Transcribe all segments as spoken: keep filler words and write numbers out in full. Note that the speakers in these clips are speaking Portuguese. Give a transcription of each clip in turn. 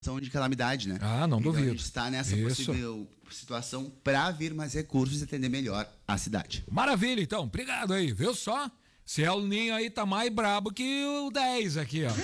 de calamidade, né? Ah, não então duvido. A gente está nessa Isso. possível situação para vir mais recursos e atender melhor a cidade. Maravilha, então. Obrigado aí, viu só? Se é o Ninho aí tá mais brabo que o dez aqui, ó.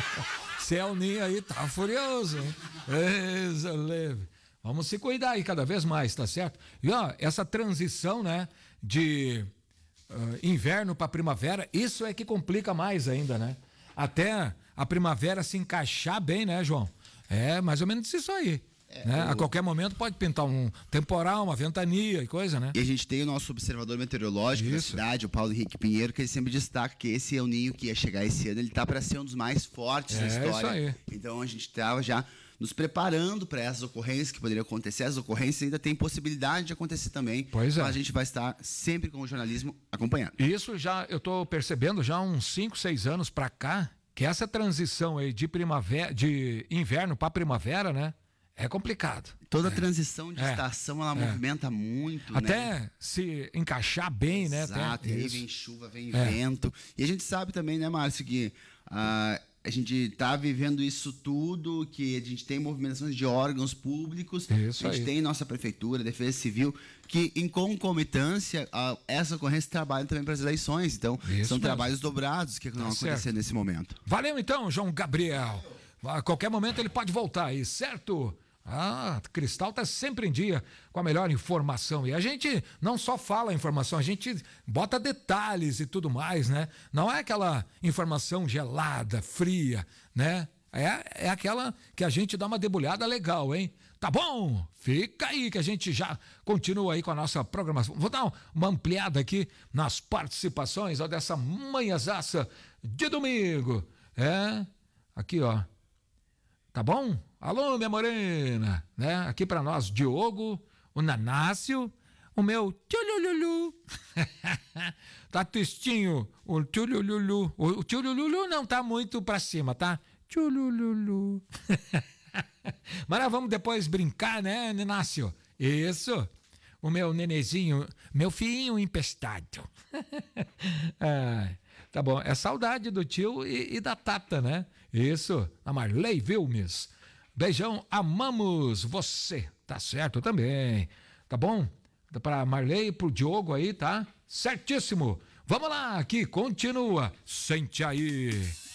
Se é o Ninho aí tá furioso, hein? Eisa leve. Vamos se cuidar aí cada vez mais, tá certo? E ó, essa transição, né, de uh, inverno para primavera, isso é que complica mais ainda, né? Até a primavera se encaixar bem, né, João? É mais ou menos isso aí. É, né? o... A qualquer momento pode pintar um temporal, uma ventania e coisa, né? E a gente tem o nosso observador meteorológico da cidade, o Paulo Henrique Pinheiro, que ele sempre destaca que esse El Ninho que ia chegar esse ano, ele tá para ser um dos mais fortes é da história. Isso aí. Então a gente estava já nos preparando para essas ocorrências que poderiam acontecer. As ocorrências ainda tem possibilidade de acontecer também. Pois é. Mas a gente vai estar sempre com o jornalismo acompanhando. Isso já, eu tô percebendo já há uns cinco, seis anos para cá, que essa transição aí de primavera, de inverno para primavera, né? É complicado. Toda é. transição de é. estação, ela é. movimenta muito, Até né? se encaixar bem, Exato, né? Exato, e aí isso. vem chuva, vem é. vento. E a gente sabe também, né, Márcio, que uh, a gente tá vivendo isso tudo, que a gente tem movimentações de órgãos públicos, isso a gente aí. tem nossa prefeitura, Defesa Civil, que em concomitância, uh, essa ocorrência trabalha também para as eleições. Então, isso são mesmo. trabalhos dobrados que tá vão acontecer certo. nesse momento. Valeu então, João Gabriel. A qualquer momento ele pode voltar aí, certo? Ah, Cristal tá sempre em dia com a melhor informação. E a gente não só fala informação, a gente bota detalhes e tudo mais, né? Não é aquela informação gelada, fria, né? É, é aquela que a gente dá uma debulhada legal, hein? Tá bom? Fica aí que a gente já continua aí com a nossa programação. Vou dar uma ampliada aqui nas participações, ó, dessa manhãzaça de domingo. É, aqui, ó. Tá bom? Alô, minha morena, né? Aqui pra nós, Diogo, o Nanácio, o meu tchulululu. Tá tristinho, o tchulululu. O tchulululu não tá muito pra cima, tá? Tchulululu. Mas nós vamos depois brincar, né, Nanácio? Isso. O meu nenezinho, meu filhinho empestado. Ah, tá bom, é saudade do tio e, e da Tata, né? Isso, a Marley Vilmes. Beijão, amamos você, tá certo também, tá bom? Pra Marley e pro Diogo aí, tá? Certíssimo. Vamos lá, aqui, continua. Sente aí.